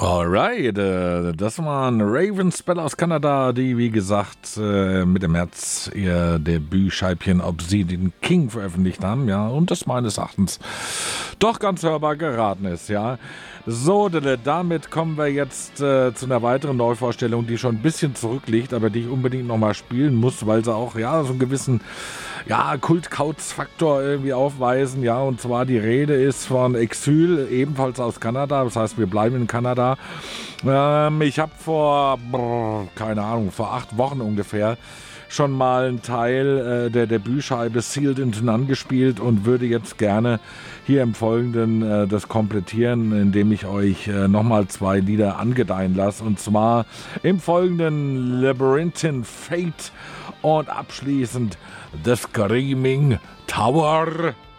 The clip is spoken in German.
Alright, das waren Ravenspell aus Kanada, die wie gesagt mit dem März ihr Debütscheibchen Obsidian King veröffentlicht haben, ja, und das meines Erachtens doch ganz hörbar geraten ist, ja. So, damit kommen wir jetzt zu einer weiteren Neuvorstellung, die schon ein bisschen zurückliegt, aber die ich unbedingt nochmal spielen muss, weil sie auch, ja, so einen gewissen, ja, Kult-Kauz-Faktor irgendwie aufweisen, ja, und zwar die Rede ist von Exil, ebenfalls aus Kanada, das heißt, wir bleiben in Kanada. Ich habe vor 8 Wochen ungefähr schon mal einen Teil der Debütscheibe Sealed into None gespielt und würde jetzt gerne hier im Folgenden das komplettieren, indem ich euch nochmal 2 Lieder angedeihen lasse. Und zwar im Folgenden Labyrinthine Fate und abschließend The Screaming Tower.